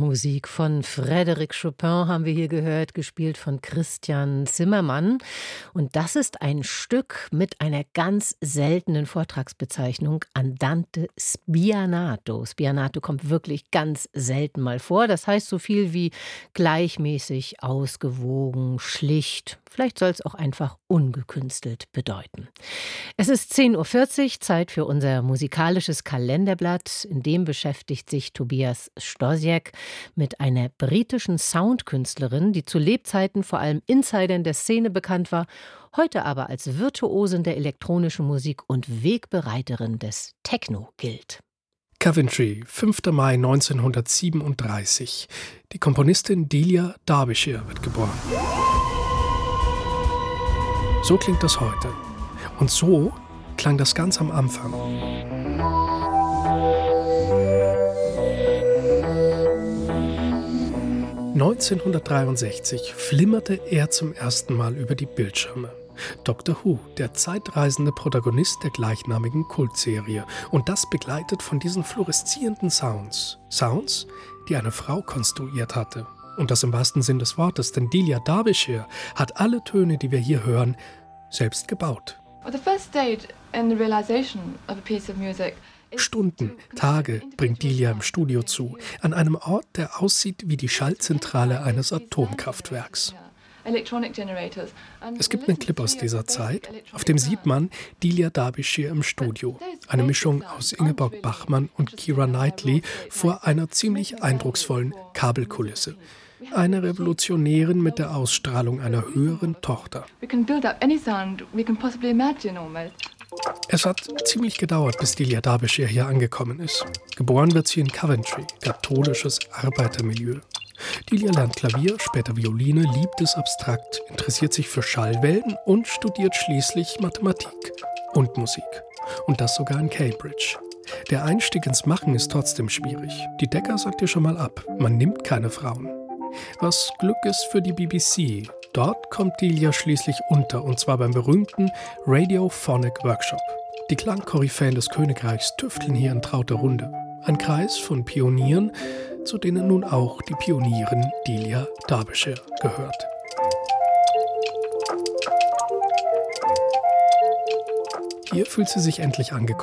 Musik von Frédéric Chopin haben wir hier gehört, gespielt von Christian Zimmermann. Und das ist ein Stück mit einer ganz seltenen Vortragsbezeichnung, Andante spianato. Spianato kommt wirklich ganz selten mal vor. Das heißt so viel wie gleichmäßig, ausgewogen, schlicht. Vielleicht soll es auch einfach ungekünstelt bedeuten. Es ist 10:40 Uhr, Zeit für unser musikalisches Kalenderblatt. In dem beschäftigt sich Tobias Stosiek mit einer britischen Soundkünstlerin, die zu Lebzeiten vor allem Insidern der Szene bekannt war, heute aber als Virtuosin der elektronischen Musik und Wegbereiterin des Techno gilt. Coventry, 5. Mai 1937. Die Komponistin Delia Derbyshire wird geboren. So klingt das heute. Und so klang das ganz am Anfang. (1963) flimmerte er zum ersten Mal über die Bildschirme. Doctor Who, der zeitreisende Protagonist der gleichnamigen Kultserie. Und das begleitet von diesen fluoreszierenden Sounds. Sounds, die eine Frau konstruiert hatte. Und das im wahrsten Sinn des Wortes, denn Delia Derbyshire hat alle Töne, die wir hier hören, selbst gebaut. Stunden, Tage bringt Delia im Studio zu, an einem Ort, der aussieht wie die Schaltzentrale eines Atomkraftwerks. Es gibt einen Clip aus dieser Zeit, auf dem sieht man Delia Derbyshire im Studio. Eine Mischung aus Ingeborg Bachmann und Keira Knightley vor einer ziemlich eindrucksvollen Kabelkulisse. Eine Revolutionärin mit der Ausstrahlung einer höheren Tochter. Es hat ziemlich gedauert, bis Delia Derbyshire hier angekommen ist. Geboren wird sie in Coventry, katholisches Arbeitermilieu. Delia lernt Klavier, später Violine, liebt es abstrakt, interessiert sich für Schallwellen und studiert schließlich Mathematik und Musik. Und das sogar in Cambridge. Der Einstieg ins Machen ist trotzdem schwierig. Die Decca sagt ihr schon mal ab, man nimmt keine Frauen. Was Glück ist für die BBC. Dort kommt Delia schließlich unter, und zwar beim berühmten Radiophonic Workshop. Die Klangkoryphäen des Königreichs tüfteln hier in trauter Runde. Ein Kreis von Pionieren, zu denen nun auch die Pionierin Delia Derbyshire gehört. Hier fühlt sie sich endlich angekommen.